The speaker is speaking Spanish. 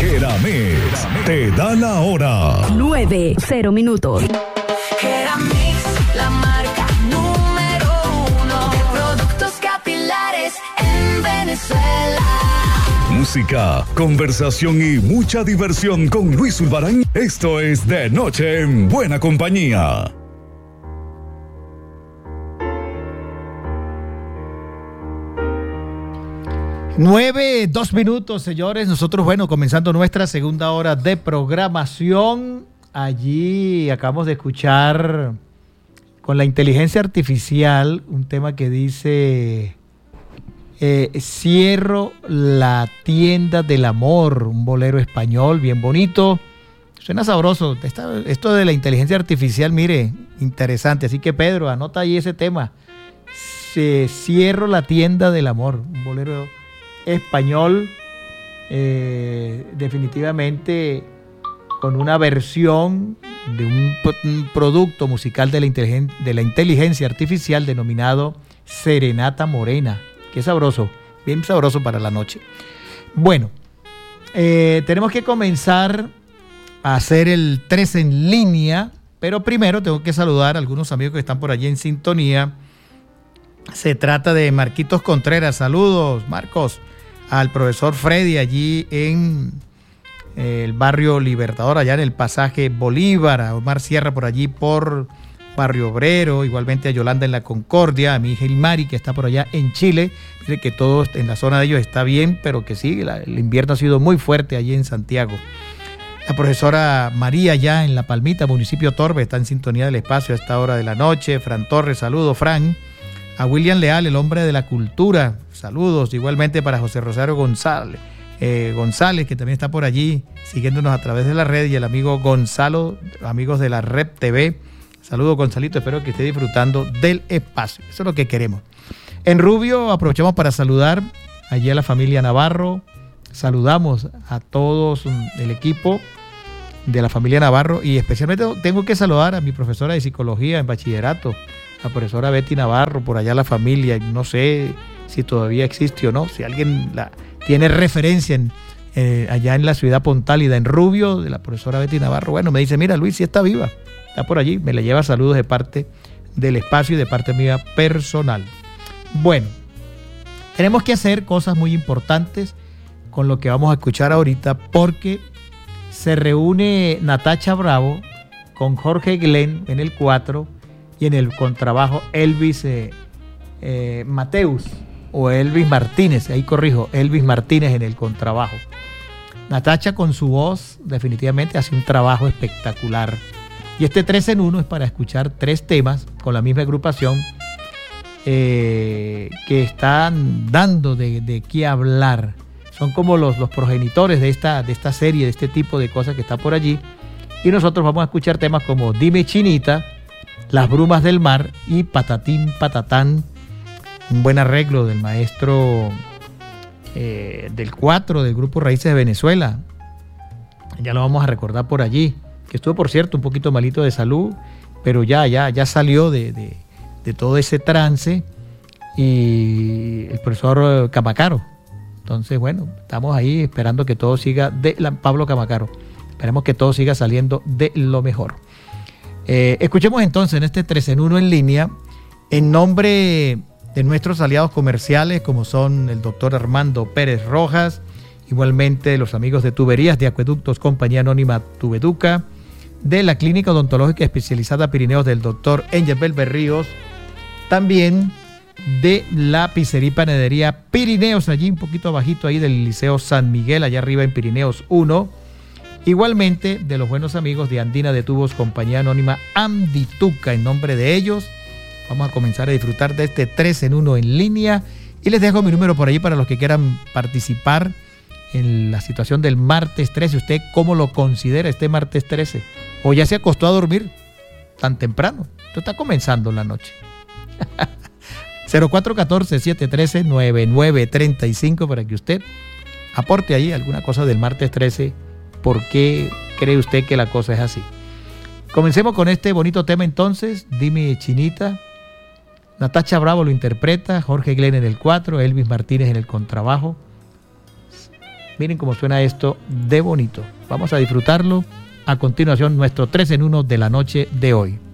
Eramix te da la hora. 9:00. Eramix, la marca número 1 de productos capilares en Venezuela. Música, conversación y mucha diversión con Luis Zulbarán. Esto es De Noche en Buena Compañía. 9:02, señores. Nosotros, comenzando nuestra segunda hora de programación. Allí acabamos de escuchar con la inteligencia artificial un tema que dice cierro la tienda del amor, un bolero español bien bonito. Suena sabroso. Esto de la inteligencia artificial, mire, interesante. Así que Pedro, anota ahí ese tema. Cierro la tienda del amor, un bolero español, definitivamente con una versión de un producto musical de la inteligencia artificial denominado Serenata Morena. Qué sabroso, bien sabroso para la noche. Bueno, tenemos que comenzar a hacer el 3 en línea, pero primero tengo que saludar a algunos amigos que están por allí en sintonía. Se trata de Marquitos Contreras. Saludos, Marcos. Al profesor Freddy allí en el barrio Libertador, allá en el pasaje Bolívar, a Omar Sierra por allí por Barrio Obrero, igualmente a Yolanda en la Concordia, a mi hija Ilmari que está por allá en Chile. Dice que todo en la zona de ellos está bien, pero que sí, el invierno ha sido muy fuerte allí en Santiago. La profesora María allá en La Palmita, municipio Torbe, está en sintonía del espacio a esta hora de la noche. Fran Torres, saludos, Fran. A William Leal, el hombre de la cultura, saludos. Igualmente para José Rosario González, que también está por allí siguiéndonos a través de la red, y el amigo Gonzalo, amigos de la Rep TV. Saludos, Gonzalito, espero que esté disfrutando del espacio. Eso es lo que queremos. En Rubio aprovechamos para saludar allí a la familia Navarro. Saludamos a todos el equipo de la familia Navarro, y especialmente tengo que saludar a mi profesora de psicología en bachillerato, la profesora Betty Navarro, por allá la familia. No sé si todavía existe o no, si alguien tiene referencia allá en la ciudad Pontálida, en Rubio, de la profesora Betty Navarro. Bueno, me dice, mira Luis, sí está viva, está por allí, me le lleva saludos de parte del espacio y de parte mía personal. Bueno, tenemos que hacer cosas muy importantes con lo que vamos a escuchar ahorita, porque se reúne Natacha Bravo con Jorge Glenn en el 4 y en el contrabajo Elvis Mateus o Elvis Martínez, ahí corrijo, Elvis Martínez en el contrabajo. Natacha con su voz definitivamente hace un trabajo espectacular. Y este 3 en 1 es para escuchar 3 temas con la misma agrupación que están dando de qué hablar. Son como los progenitores de esta serie, de este tipo de cosas que está por allí. Y nosotros vamos a escuchar temas como Dime Chinita, Las Brumas del Mar y Patatín Patatán. Un buen arreglo del maestro del 4 del grupo Raíces de Venezuela. Ya lo vamos a recordar por allí, que estuvo, por cierto, un poquito malito de salud, pero ya salió de todo ese trance. Y el profesor Camacaro. Entonces, bueno, estamos ahí esperando que todo siga Pablo Camacaro. Esperemos que todo siga saliendo de lo mejor. Escuchemos entonces en este 3 en 1 en línea, en nombre de nuestros aliados comerciales, como son el doctor Armando Pérez Rojas, igualmente los amigos de Tuberías de Acueductos, Compañía Anónima Tubeduca, de la Clínica Odontológica Especializada Pirineos del doctor Angel Belver Ríos, también de la Pizzería y Panadería Pirineos, allí un poquito abajito ahí del Liceo San Miguel, allá arriba en Pirineos 1. Igualmente de los buenos amigos de Andina de Tubos, Compañía Anónima Amdituca. En nombre de ellos vamos a comenzar a disfrutar de este 3 en 1 en línea, y les dejo mi número por ahí para los que quieran participar en la situación del martes 13. ¿Usted cómo lo considera este martes 13? ¿O ya se acostó a dormir tan temprano? Esto está comenzando la noche. 0414-713-9935 para que usted aporte ahí alguna cosa del martes 13. ¿Por qué cree usted que la cosa es así? Comencemos con este bonito tema entonces. Dime Chinita. Natacha Bravo lo interpreta, Jorge Glenn en el 4, Elvis Martínez en el contrabajo. Miren cómo suena esto de bonito. Vamos a disfrutarlo. A continuación, nuestro 3 en 1 de la noche de hoy.